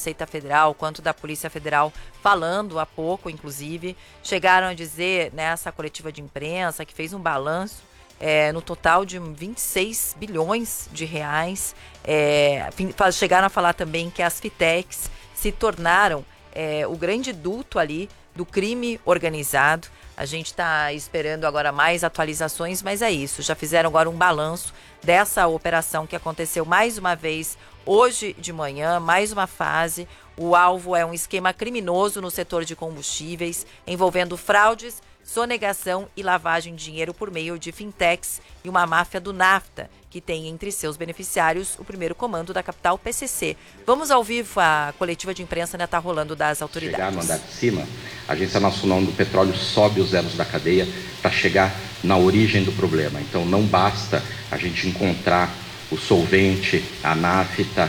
Receita Federal quanto da Polícia Federal, falando há pouco, inclusive, chegaram a dizer nessa coletiva de imprensa que fez um balanço no total de 26 bilhões de reais. Chegaram a falar também que as fintechs se tornaram o grande duto ali do crime organizado. A gente está esperando agora mais atualizações, mas é isso. Já fizeram agora um balanço dessa operação que aconteceu mais uma vez hoje de manhã, mais uma fase. O alvo é um esquema criminoso no setor de combustíveis, envolvendo fraudes, sonegação e lavagem de dinheiro por meio de fintechs e uma máfia do NAFTA, que tem entre seus beneficiários o primeiro comando da capital PCC. Vamos ao vivo, a coletiva de imprensa ainda está rolando das autoridades. Chegar no andar de cima, a Agência Nacional do Petróleo sobe os elos da cadeia para chegar na origem do problema. Então não basta a gente encontrar o solvente, a nafta,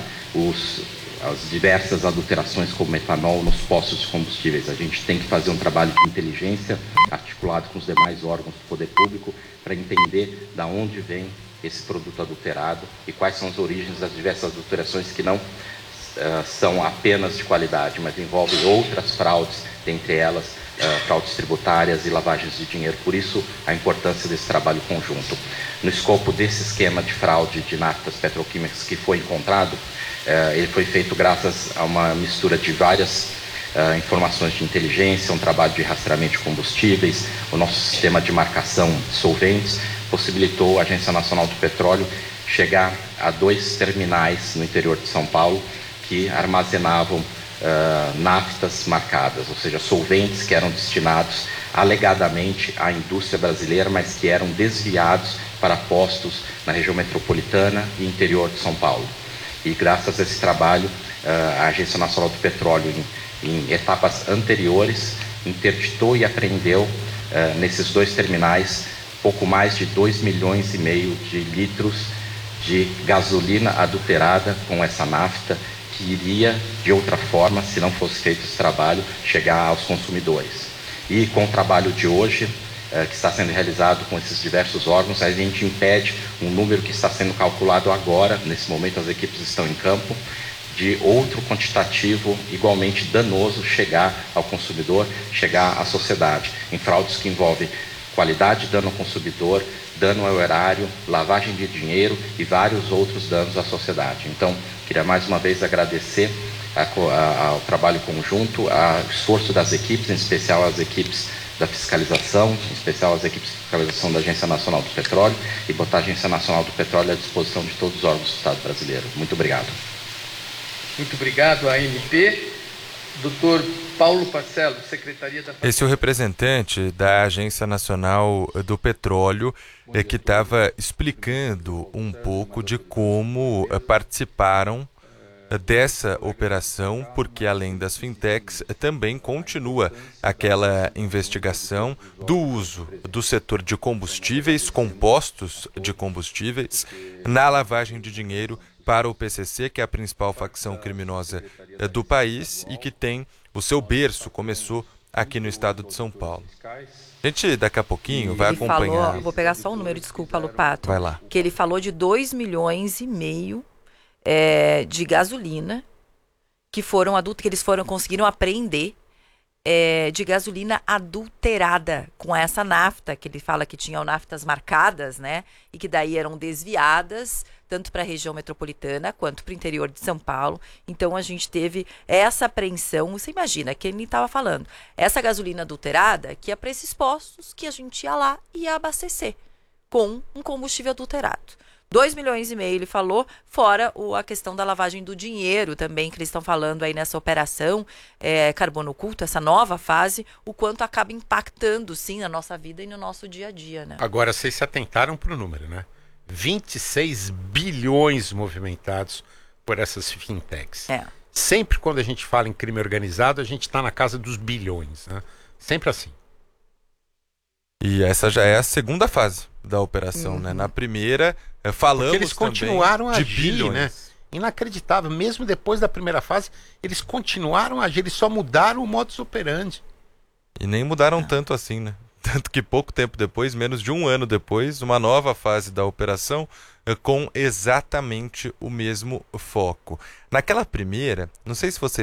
as diversas adulterações como etanol nos postos de combustíveis. A gente tem que fazer um trabalho de inteligência articulado com os demais órgãos do poder público para entender de onde vem esse produto adulterado e quais são as origens das diversas adulterações que não são apenas de qualidade, mas envolvem outras fraudes, dentre elas fraudes tributárias e lavagens de dinheiro. Por isso, a importância desse trabalho conjunto. No escopo desse esquema de fraude de naftas petroquímicas que foi encontrado, ele foi feito graças a uma mistura de várias informações de inteligência, um trabalho de rastreamento de combustíveis, o nosso sistema de marcação de solventes, possibilitou a Agência Nacional do Petróleo chegar a 2 terminais no interior de São Paulo que armazenavam naftas marcadas, ou seja, solventes que eram destinados alegadamente à indústria brasileira, mas que eram desviados para postos na região metropolitana e interior de São Paulo. E graças a esse trabalho, a Agência Nacional do Petróleo, em etapas anteriores, interditou e apreendeu nesses 2 terminais pouco mais de 2,5 milhões de litros de gasolina adulterada com essa nafta, que iria, de outra forma, se não fosse feito esse trabalho, chegar aos consumidores. E com o trabalho de hoje, que está sendo realizado com esses diversos órgãos, a gente impede um número que está sendo calculado agora, nesse momento as equipes estão em campo, de outro quantitativo igualmente danoso chegar ao consumidor, chegar à sociedade, em fraudes que envolvem qualidade, dano ao consumidor, dano ao erário, lavagem de dinheiro e vários outros danos à sociedade. Então, queria mais uma vez agradecer ao trabalho conjunto, ao esforço das equipes, em especial as equipes da fiscalização, em especial as equipes de fiscalização da Agência Nacional do Petróleo, e botar a Agência Nacional do Petróleo à disposição de todos os órgãos do Estado brasileiro. Muito obrigado. Muito obrigado, ANP. Doutor Paulo Parcello, Secretaria da... Esse é o representante da Agência Nacional do Petróleo que estava explicando um pouco de como participaram dessa operação, porque além das fintechs também continua aquela investigação do uso do setor de combustíveis, compostos de combustíveis, na lavagem de dinheiro para o PCC, que é a principal facção criminosa do país e que tem o seu berço, começou aqui no estado de São Paulo. A gente daqui a pouquinho vai acompanhar. Vou pegar só um número, desculpa, Lupato. Vai lá. Que ele falou de 2,5 milhões de gasolina que eles conseguiram apreender de gasolina adulterada com essa nafta, que ele fala que tinham naftas marcadas, né? E que daí eram desviadas tanto para a região metropolitana quanto para o interior de São Paulo. Então a gente teve essa apreensão. Você imagina, que ele estava falando, essa gasolina adulterada que é para esses postos que a gente ia lá e ia abastecer com um combustível adulterado. 2,5 milhões, ele falou, fora a questão da lavagem do dinheiro também, que eles estão falando aí nessa operação Carbono Oculto, essa nova fase, o quanto acaba impactando, sim, na nossa vida e no nosso dia a dia, né? Agora, vocês se atentaram para o número, né? 26 bilhões movimentados por essas fintechs. Sempre quando a gente fala em crime organizado, a gente está na casa dos bilhões, né? Sempre assim. E essa já é a segunda fase da operação, né? Na primeira, falamos porque eles continuaram a agir, bilhões, né? Inacreditável. Mesmo depois da primeira fase, eles continuaram a agir, eles só mudaram o modus operandi. E nem mudaram tanto assim, né? Tanto que pouco tempo depois, menos de um ano depois, uma nova fase da operação com exatamente o mesmo foco. Naquela primeira, não sei se você